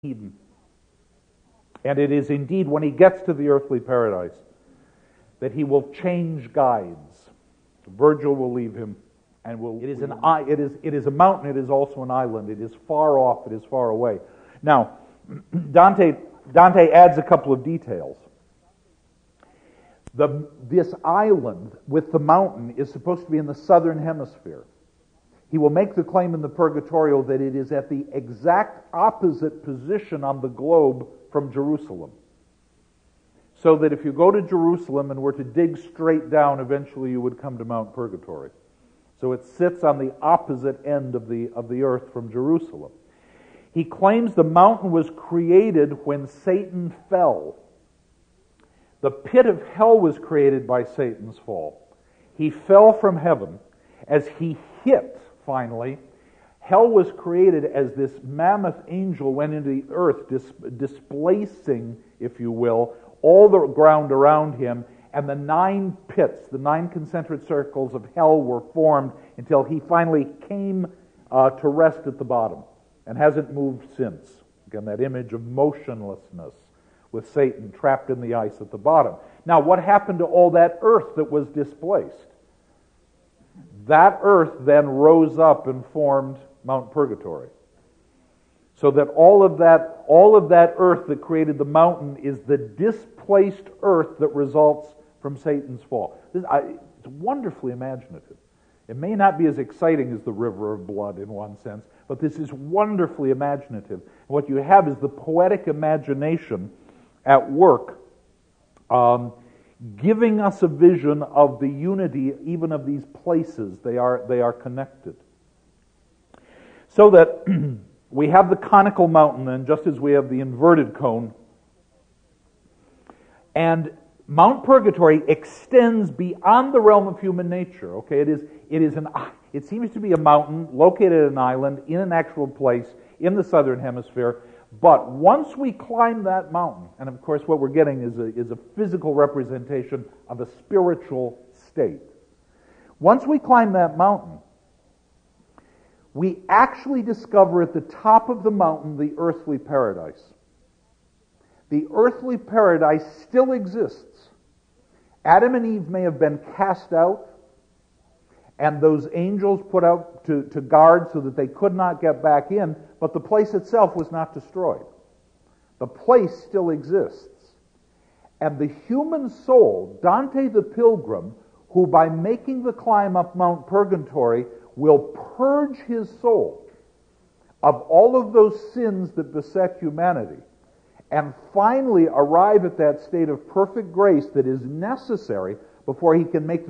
Eden. And it is indeed when he gets to the earthly paradise that he will change guides. Virgil will leave him, and it is a mountain. It is also an island. It is far off. It is far away. Now, Dante adds a couple of details. This island with the mountain is supposed to be in the southern hemisphere. He will make the claim in the Purgatorio that it is at the exact opposite position on the globe from Jerusalem. So that if you go to Jerusalem and were to dig straight down, eventually you would come to Mount Purgatory. So it sits on the opposite end of the earth from Jerusalem. He claims the mountain was created when Satan fell. The pit of hell was created by Satan's fall. He fell from heaven. As he hit, finally, hell was created as this mammoth angel went into the earth, displacing, if you will, all the ground around him, and the 9 pits, the 9 concentric circles of hell were formed until he finally came to rest at the bottom and hasn't moved since. Again, that image of motionlessness with Satan trapped in the ice at the bottom. Now, what happened to all that earth that was displaced? That earth then rose up and formed Mount Purgatory. So that all of that earth that created the mountain is the displaced earth that results from Satan's fall. It's wonderfully imaginative. It may not be as exciting as the river of blood in one sense, but this is wonderfully imaginative. What you have is the poetic imagination at work, giving us a vision of the unity even of these places. They are connected. So that we have the conical mountain, and just as we have the inverted cone, and Mount Purgatory extends beyond the realm of human nature. Okay, it seems to be a mountain located at an island in an actual place in the southern hemisphere. But once we climb that mountain, and of course what we're getting is a physical representation of a spiritual state. Once we climb that mountain, we actually discover at the top of the mountain the earthly paradise. The earthly paradise still exists. Adam and Eve may have been cast out, and those angels put out to guard so that they could not get back in, but the place itself was not destroyed. The place still exists. And the human soul, Dante the Pilgrim, who by making the climb up Mount Purgatory will purge his soul of all of those sins that beset humanity, and finally arrive at that state of perfect grace that is necessary before he can make the